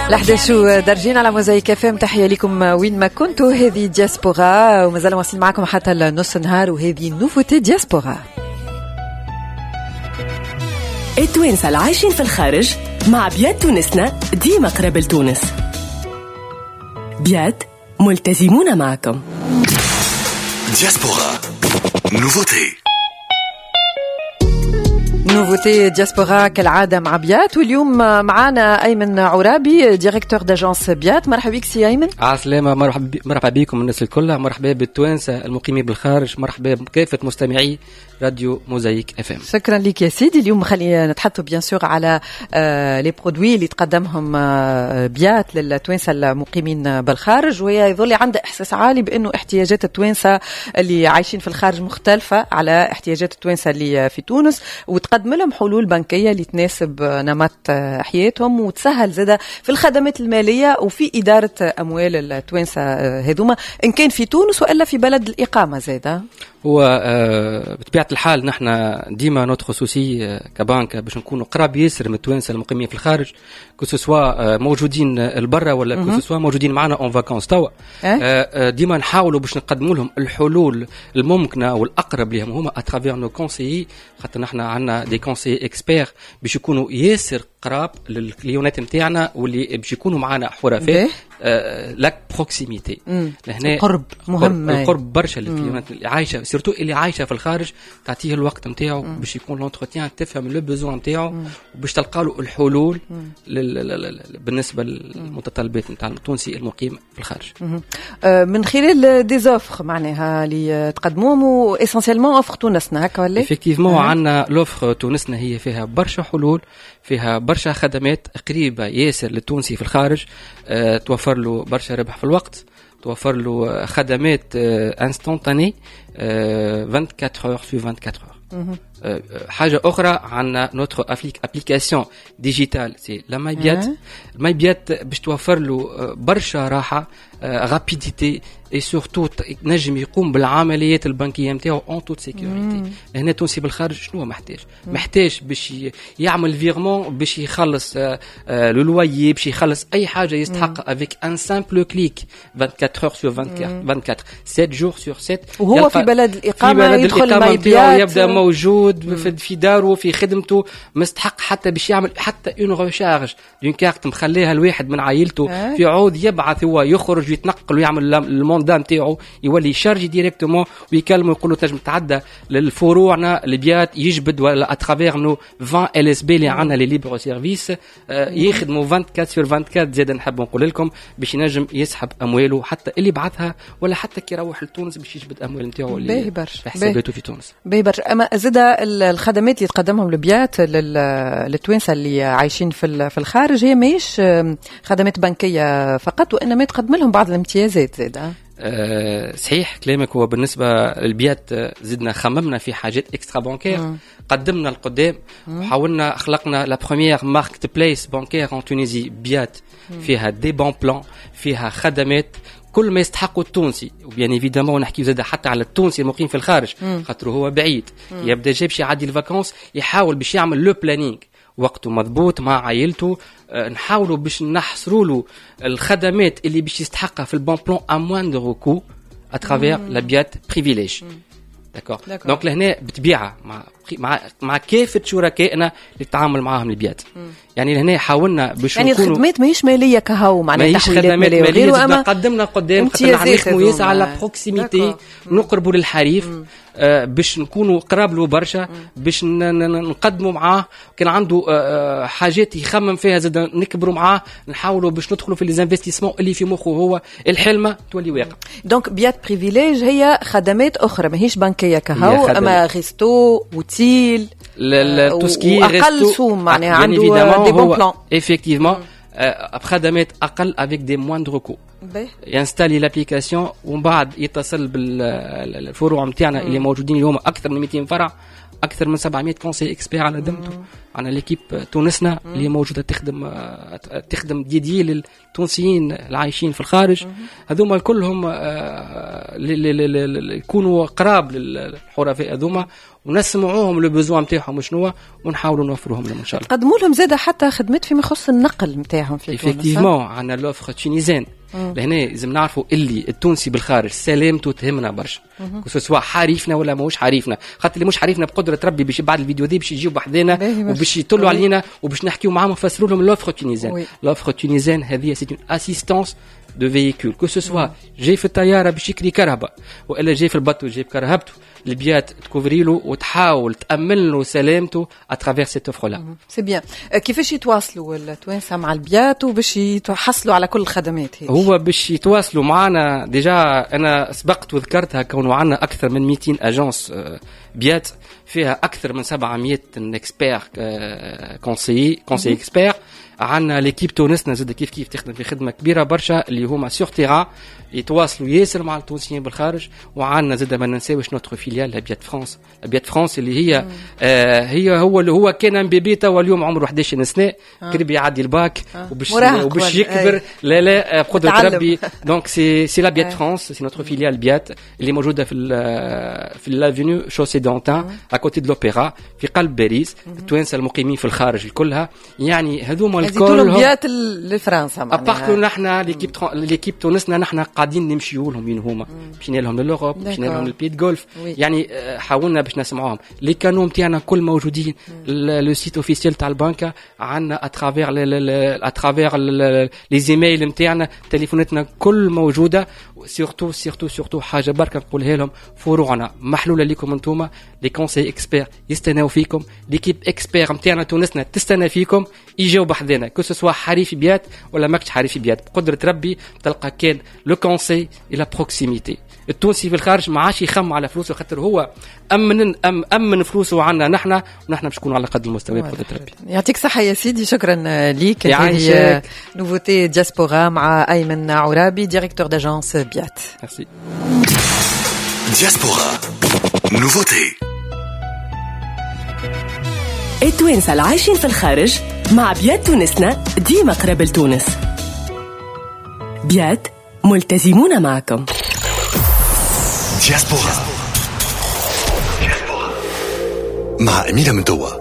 11 درجين على موزايك FM. تحية لكم وين ما كنتوا. هذه دياسبورا ومازال واصلين معكم حتى نص النهار، وهذه نوفوتي دياسبورا. التوانسة العايشين في الخارج مع بيات تونسنا ديما قريب لتونس. بيات ملتزمون معكم. دياسبورا نوفوتي دياسبورا كالعادة مع بيات، واليوم معانا أيمن عرابي ديريكتور داجونس بيات. مرحبا بك سي أيمن. عسلامة، مرحبا بكم الناس الكل، مرحبا بالتوانسة المقيمين بالخارج، مرحبا بكافة مستمعي راديو موزايك FM. شكرا لك يا سيدي. اليوم خلينا نتحدثوا بيان سور على لي برودوي اللي تقدمهم بيات للتوانسة المقيمين بالخارج، وهي يظل عندها إحساس عالي بأنه احتياجات التوانسة اللي عايشين في الخارج مختلفة على احتياجات التوانسة اللي في تونس، وتقدم لهم حلول بنكية اللي تناسب نمط حياتهم وتسهل زادة في الخدمات المالية وفي إدارة أموال التوانسة هذوما، إن كان في تونس وإلا في بلد الإقامة زادة. هو بطبيعة الحال نحن ديما نوت خصوصي كبنك باش نكونوا قراب ياسر من التوانسة المقيمين في الخارج، كسوا موجودين البرة ولا كسوا موجودين معنا اون فاكونس توا. ديما نحاولوا باش نقدموا لهم الحلول الممكنة والأقرب لهم هما اترافير نو كونسيي، خاطر نحن عندنا دي كونسيي اكسبير باش يكونوا ياسر قراب للكليونات نتاعنا واللي باش يكونوا معنا حرفاء. لاك بروكسيميتي لهنا القرب مهم، القرب برشا للكليونات اللي عايشه، سيرتو اللي عايشه في الخارج، تعطيه الوقت نتاعو باش يكون لونتروتيان، تفهم لو بوزوان نتاعو وباش تلقى له الحلول بالنسبه للمتطلبات نتاع التونسي المقيم في الخارج. من خلال دي زوفر معناها اللي تقدموهم، واسونسيلمون اوفر تونسنا هكا ولا افكتيفمون عندنا لوفر تونسنا هي فيها برشا حلول، فيها برشا خدمات قريبه ياسر للتونسي في الخارج، توفر له برشا ربح في الوقت، توفر له خدمات انستانتاني 24 heures sur 24 heures. حاجة أخرى عنا نوتر أبليكاسيون ديجيتال سي لا ماي بيات. ماي بيات باش توفر له برشا راحة، رابيديتي اي سورتو نجم يقوم بالعمليات البنكية نتاعو اون توت سيكوريتي. هنا تونسي بالخارج شنو محتاج باش يعمل فيغمون، باش يخلص لو لويي، باش يخلص أي حاجة يستحق افيك ان سامبل كليك 24 heures sur 24 7 jours sur 7. وهو في بلد الإقامة يدخل ماي بيات، يبدأ موجود في داره في خدمته، مستحق حتى باش يعمل حتى اون ريشارج دون كارت مخليها الواحد من عائلته، في عود يبعث هو يخرج ويتنقل ويعمل الموندا نتاعو، يولي يشارجي ديريكتومون ويكلمه يقول له تنجم تعدى للفروعنا البيات يجبد ولا اترافير نو 20 LSB اللي عندنا لي ليبر سيرفيس يخدموا 24 sur 24. زاد نحب نقول لكم باش ينجم يسحب امواله حتى اللي بعثها ولا حتى كي يروح لتونس باش يجبد اموال نتاعو اللي في حساباته في تونس. اما زاد الخدمات اللي تقدمهم البيات للتوانسة اللي عايشين في الخارج هي ماهيش خدمات بنكية فقط، وإنما تقدم لهم بعض الامتيازات زاد. صحيح كلامك. هو بالنسبة للبيات زدنا خممنا في حاجات اكسترا بانكير، قدمنا القدام وحاولنا خلقنا لا بروميير ماركت بلايس بانكير ان تونيزي بيات، فيها دي بون بلان، فيها خدمات كل ما يستحقوا التونسي، وبيان ايفيدامون ونحكي زاد حتى على التونسي المقيم في الخارج، خاطر هو بعيد يبدا جاي باش يعدي الفاكونس، يحاول باش يعمل لو بلانينغ وقته مضبوط مع عائلته. نحاولوا باش نحصروا له الخدمات اللي باش يستحقها في البون بلان ا موان دو ركو اترافير لا بيات بريفيليج. داكور. دونك لهنا بتبيعها مع كافة شركائنا اللي نتعامل معاهم البيات. يعني لهنا حاولنا باش يعني نكونوا الخدمات ماهيش مالية كهو، معناها تحويلات مالية وغيره، أما قدمنا قدام خاطر نخدموا ياسر على بروكسيميتي، نقربوا للحريف باش نكونوا قراب له برشا، باش نقدموا معاه كان عنده حاجات يخمم فيها زاد نكبروا معاه، نحاولوا باش ندخلوا في ليزانفستيسمون اللي في مخه هو الحلمة تولي واقع. دونك بيات بريفيليج هي خدمات أخرى ماهيش بنكية كهو، أما غيستو وتيل توسكي أقل سوم، معناها عنده دي بون بلان effectivement خدمات أقل avec des moindres coûts. ينستالي لابليكاسيون ومن بعد يتصل بالفروع نتاعنا اللي موجودين اليوم أكثر من 200 فرع، اكثر من 700 كونسي اكسبير على دمته. عندنا ليكيب تونسنا اللي موجوده تخدم ديدي للتونسيين العايشين في الخارج. هذوما كلهم يكونوا قراب للحرفاء هذوما ونسمعوهم لو بيزوان نتاعهم شنو ونحاولوا نوفروهم لهم ان شاء الله. قدموا لهم زاده حتى خدمات فيما يخص النقل نتاعهم في تونس. افكتيفمون عندنا لوفر تونيزيان. لهنا لازم نعرفوا اللي التونسي بالخارج سلامته تهمنا برشا، سواء حريفنا ولا ماهوش حريفنا، خاطر اللي مش حريفنا بقدره ربي باش بعد الفيديو دي باش يجيو بحذانا وباش يطلوا علينا وباش نحكيو معاهم ونفسروا لهم لوفر تونيزيان. لوفر تونيزيان هذه سي اون اسيستانس دو فييكول كو سوا جاي في الطياره باش يكري كرهبه والا جاي في البطو جاي بكرهبته البيات تكوفريلو وتحاول تامن له سلامته اترافير سيت اوفر لا. سي بيان. كيفاش يتواصلوا التوانسه مع البيات وباش يحصلوا على كل الخدمات هذه؟ هو باش يتواصلوا معنا ديجا انا سبقت وذكرتها كونه عندنا اكثر من 200 اجانس بيات فيها اكثر من 700 اكسبير كونسي اكسبير. عندنا ليكيب تونسنا زاد كيف تخدم في خدمه كبيره برشا اللي هما سور تيرا يتواصلوا ياسر مع التونسيين بالخارج. وعندنا زاد ما ننساوش نوتر فيليال لابيات فرانس. لابيات فرانس اللي هي هو اللي هو كان بيبيتا واليوم عمره 11 سنه قريب يعدي الباك وباش يكبر. لا بقدره ربي. دونك سي لابيات فرانس سي نوتر فيليال بيات اللي موجوده في لافينيو شوسي دونتان اكوتي دو لوبيرا في قلب باريس. التوانسه المقيمين في الخارج كلها يعني هذوما الكل بيات لفرنسا معناها. اباركو نحنا ليكيب تونسنا نحنا قاعدين نمشيو لهم وين هما مشينا لهم للأوروب مشينا لهم للبيت جولف يعني حاولنا باش نسمعوهم. لي كانو نتاعنا كل موجودين. لو سيت اوفيسيال تاع البنكه عندنا اترافير لي ايميل نتاعنا تليفوناتنا كل موجوده. سورتو حاجه بركه نقولها لهم فروعنا محلوله لكم انتوما. لي كونسي اكسبير يستناو فيكم. ليكيب اكسبير نتاعنا تونسنا تستنى فيكم يجيو بحذنا كو سوا حريف بيات ولا ماكش حريف بيات بقدره ربي تلقى كان لو كونسي الى بروكسيميتي. التونسي في الخارج ما عادش يخم على فلوسه خاطر هو امن فلوسه عنا نحن ونحن باش نكونوا على قد المستوى بقدره ربي. يعطيك صحه يا سيدي. شكرا ليك. هذه نوفوتي دياسبورا مع ايمن عرابي ديريكتور داجونس بيات. ميرسي. دياسبورا نوفوتي. التوانسة العايشين في الخارج مع بيات تونسنا ديما قرب لتونس. بيات ملتزمون معكم. دياسبورا مع أمينة من دوا.